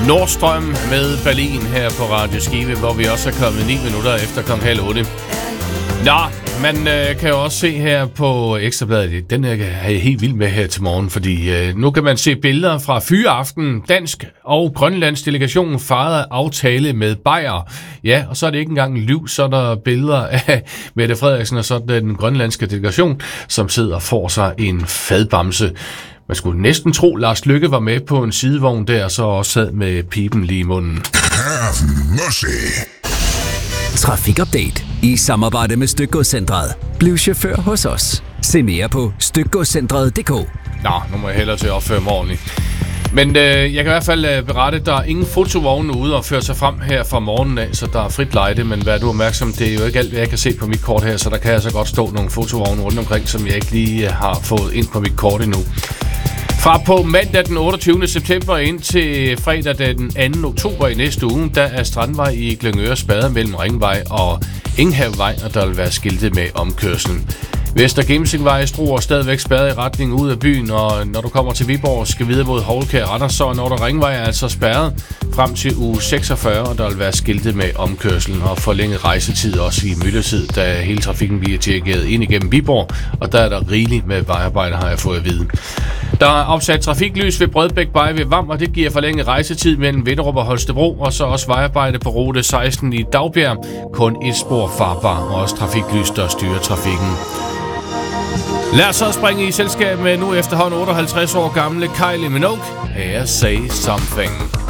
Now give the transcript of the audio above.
Nordstrøm med Berlin her på Radio Skive, hvor vi også er kommet 9 minutter efter kl. 7:30. Nå, man kan jo også se her på Ekstrabladet, den er jeg helt vild med her til morgen, fordi nu kan man se billeder fra Fyraften. Dansk og Grønlands delegation fejrede aftale med Bayer. Ja, og så er det ikke engang liv, så er der billeder af Mette Frederiksen og så den grønlandske delegation, som sidder og får sig en fadbamse. Man skulle næsten tro, Lars Løkke var med på en sidevogn der, og så også sad med piben lige i munden. Trafikupdate i samarbejde med Stykgodscentret. Bliv chauffør hos os. Se mere på stykgodscentret.dk. Nå, nu må jeg hellere til at opføre mig ordentligt. Men jeg kan i hvert fald berette, at der er ingen fotovogne ude og føre sig frem her fra morgenen af, så der er frit lejde, men vær du opmærksom, det er jo ikke alt, jeg kan se på mit kort her, så der kan altså godt stå nogle fotovogne rundt omkring, som jeg ikke lige har fået ind på mit kort endnu. Fra på mandag den 28. september ind til fredag den 2. oktober i næste uge, der er Strandvej i Glyngøre spadet mellem Ringvej og Enghavevej, og der vil være skiltet med omkørslen. Vester Gemsingvej i Struer stadigvæk spærret i retning ud af byen, og når du kommer til Viborg skal videre mod Houlkær Randers, så når der Ringvej er altså spærret frem til uge 46, og der vil være skiltet med omkørslen og forlænget rejsetid også i myldretid, da hele trafikken bliver dirigeret ind igennem Viborg, og der er der rigeligt med vejarbejde, har jeg fået at vide. Der er opsat trafiklys ved Brødbækvej ved Vam, og det giver forlænget rejsetid mellem Vinderup og Holstebro, og så også vejarbejde på rute 16 i Dagbjerg. Kun et spor farbar, og også trafiklys, der styrer trafikken. Lad os så springe i selskab med nu efterhånden 58 år gamle Kylie Minogue. Here Say Something.